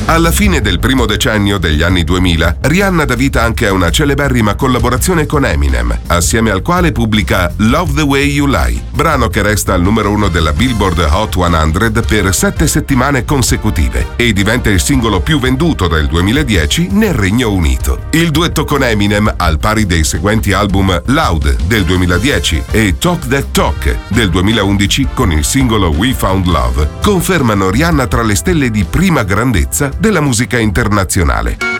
Alla fine del primo decennio degli anni 2000, Rihanna dà vita anche a una celeberrima collaborazione con Eminem, assieme al quale pubblica Love the Way You Lie, brano che resta al numero 1 della Billboard Hot 100 per 7 settimane consecutive e diventa il singolo più venduto del 2010 nel Regno Unito. Il duetto con Eminem, al pari dei seguenti album Loud del 2010 e Talk That Talk del 2011 con il singolo We Found Love, confermano Rihanna tra le stelle di prima grandezza della musica internazionale.